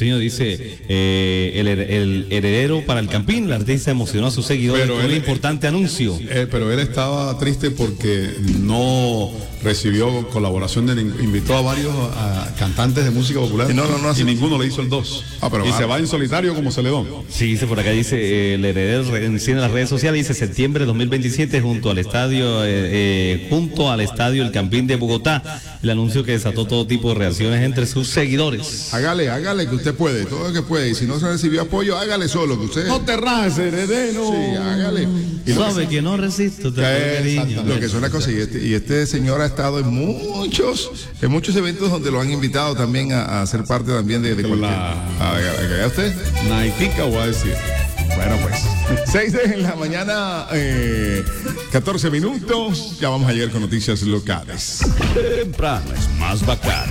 Señor, dice, el heredero para el Campín, el artista emocionó a sus seguidores con un importante anuncio. Pero él estaba triste porque no recibió colaboración, invitó a varios cantantes de música popular y ninguno le hizo el 2. Y se va en solitario como Celedón. Sí, dice por acá, dice, el heredero enciende las redes sociales, dice septiembre de 2027 junto al estadio El Campín de Bogotá. El anuncio que desató todo tipo de reacciones entre sus seguidores. Hágale que usted puede, todo lo que puede. Y si no se recibió apoyo, hágale solo, que usted... No te rajes, heredero. Sí, hágale. Y sabe que no resisto, cariño. Lo que son las cosas. Y este señor ha estado en muchos eventos donde lo han invitado también a ser parte también de cualquier... ¿A usted? Naitica voy a decir. Bueno, pues 6 de la mañana, 14 minutos. Ya vamos a llegar con noticias locales. Temprano es más bacano.